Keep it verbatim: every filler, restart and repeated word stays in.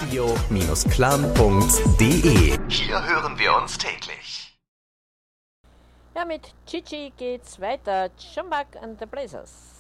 radio Bindestrich clan punkt de. Hier hören wir uns täglich. Ja, mit Gigi geht's weiter. Chumbak and the Blazers.